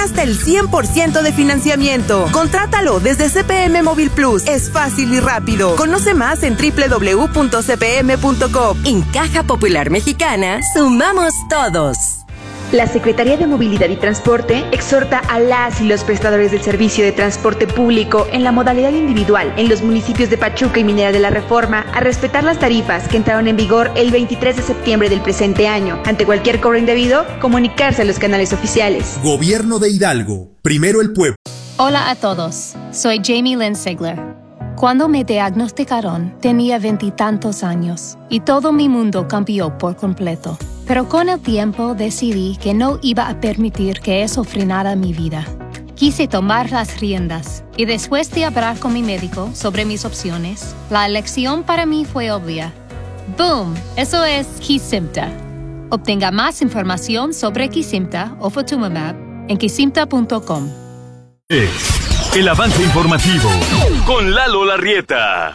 hasta el 100% de financiamiento. Contrátalo desde CPM Móvil Plus. Es fácil y rápido. Conoce más en www.cpm.com. En Caja Popular Mexicana, sumamos todos. La Secretaría de Movilidad y Transporte exhorta a las y los prestadores del servicio de transporte público en la modalidad individual en los municipios de Pachuca y Minera de la Reforma a respetar las tarifas que entraron en vigor el 23 de septiembre del presente año. Ante cualquier cobro indebido, comunicarse a los canales oficiales. Gobierno de Hidalgo. Primero el pueblo. Hola a todos. Soy Jamie Lynn Sigler. Cuando me diagnosticaron, tenía 20 y tantos años y todo mi mundo cambió por completo. Pero con el tiempo decidí que no iba a permitir que eso frenara mi vida. Quise tomar las riendas y después de hablar con mi médico sobre mis opciones, la elección para mí fue obvia. ¡Boom! Eso es Kesimpta. Obtenga más información sobre Kesimpta o Ofatumumab en kesimpta.com. El avance informativo con Lalo Larrieta.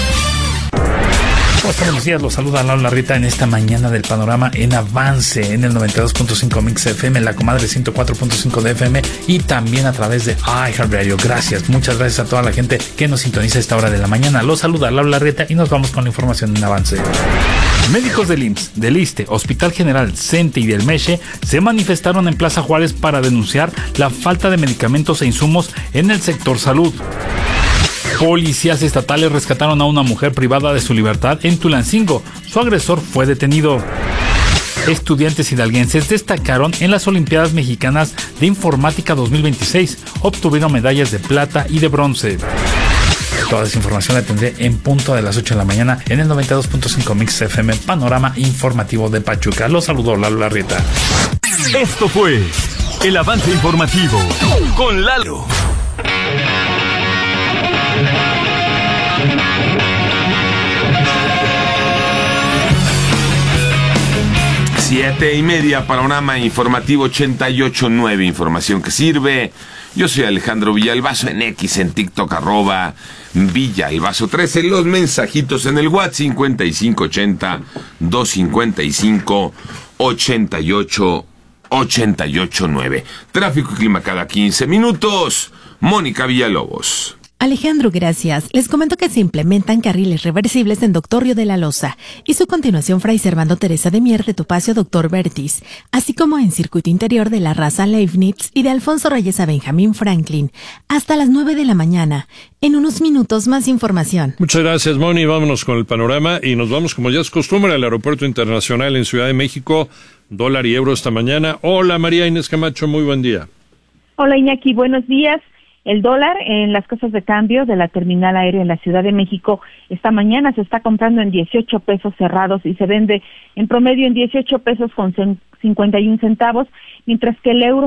Buenos días, los saluda Lalo Larrieta en esta mañana del panorama en avance en el 92.5 Mix FM, en la comadre 104.5 de FM y también a través de iHeartRadio. Gracias, muchas gracias a toda la gente que nos sintoniza a esta hora de la mañana. Los saluda Lalo Larrieta y nos vamos con la información en avance. Médicos del IMSS, del ISSSTE, Hospital General, CENTE y del MESHE se manifestaron en Plaza Juárez para denunciar la falta de medicamentos e insumos en el sector salud. Policías estatales rescataron a una mujer privada de su libertad en Tulancingo. Su agresor fue detenido. Estudiantes hidalguenses destacaron en las Olimpiadas Mexicanas de Informática 2026. Obtuvieron medallas de plata y de bronce. Toda esa información la tendré en punto de las 8 de la mañana en el 92.5 Mix FM, Panorama Informativo de Pachuca. Los saludó Lalo Larrieta. Esto fue el avance informativo con Lalo. Siete y media, Panorama Informativo 88.9, información que sirve. Yo soy Alejandro Villalbazo, en X, en TikTok, @Villalbazo13. Los mensajitos en el WhatsApp 5580-255-8889. Tráfico y clima cada 15 minutos. Mónica Villalobos. Alejandro, gracias. Les comento que se implementan carriles reversibles en Doctor Río de la Loza y su continuación Fray Servando Teresa de Mier de Topacio Doctor Vertis, así como en circuito interior de la Raza Leibniz y de Alfonso Reyes a Benjamín Franklin, hasta las 9 de la mañana. En unos minutos más información. Muchas gracias, Moni. Vámonos con el panorama y nos vamos, como ya es costumbre, al Aeropuerto Internacional en Ciudad de México. Dólar y euro esta mañana. Hola, María Inés Camacho, muy buen día. Hola, Iñaki, buenos días. El dólar en las casas de cambio de la terminal aérea en la Ciudad de México esta mañana se está comprando en 18 pesos cerrados y se vende en promedio en 18 pesos con 51 centavos, mientras que el euro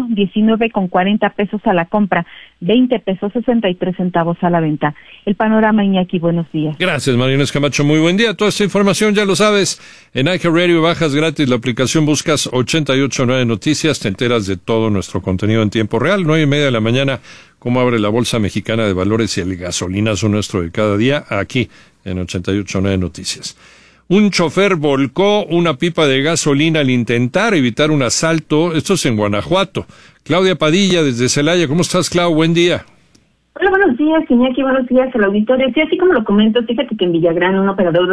19,40 pesos a la compra, 20 pesos 63 centavos a la venta. El panorama, Iñaki, buenos días. Gracias, María Inés Camacho, muy buen día. Toda esta información ya lo sabes. En iHeartRadio bajas gratis la aplicación, buscas 889 Noticias, te enteras de todo nuestro contenido en tiempo real. 9:30 de la mañana, cómo abre la Bolsa Mexicana de Valores y el gasolinazo nuestro de cada día, aquí en 889 Noticias. Un chofer volcó una pipa de gasolina al intentar evitar un asalto. Esto es en Guanajuato. Claudia Padilla, desde Celaya. ¿Cómo estás, Clau? Buen día. Hola, buenos días, Iñaki, buenos días al auditorio. Sí, así como lo comento, fíjate que en Villagrán un operador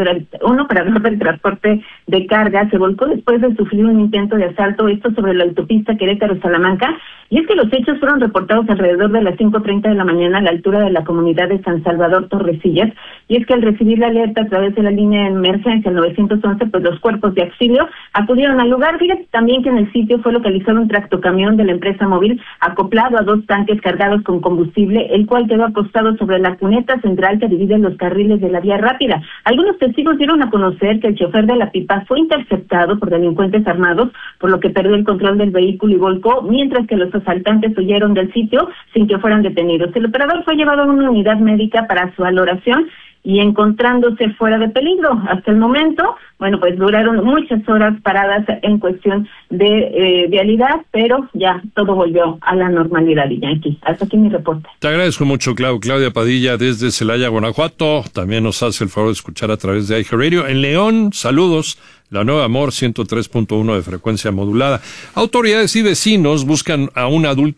del transporte de carga se volcó después de sufrir un intento de asalto, esto sobre la autopista Querétaro-Salamanca, y es que los hechos fueron reportados alrededor de las 5:30 de la mañana a la altura de la comunidad de San Salvador Torrecillas, y es que al recibir la alerta a través de la línea de emergencia, el 911, pues los cuerpos de auxilio acudieron al lugar. Fíjate también que en el sitio fue localizado un tractocamión de la empresa móvil acoplado a 2 tanques cargados con combustible, el cual quedó acostado sobre la cuneta central que divide los carriles de la vía rápida. Algunos testigos dieron a conocer que el chofer de la pipa fue interceptado por delincuentes armados, por lo que perdió el control del vehículo y volcó, mientras que los asaltantes huyeron del sitio sin que fueran detenidos. El operador fue llevado a una unidad médica para su valoración y encontrándose fuera de peligro. Hasta el momento, bueno, pues duraron muchas horas paradas en cuestión de vialidad, pero ya todo volvió a la normalidad, Iñaki. Hasta aquí mi reporte. Te agradezco mucho, Claudia Padilla, desde Celaya, Guanajuato. También nos hace el favor de escuchar a través de iHeartRadio. En León, saludos. La Nueva Amor 103.1 de frecuencia modulada. Autoridades y vecinos buscan a un adulto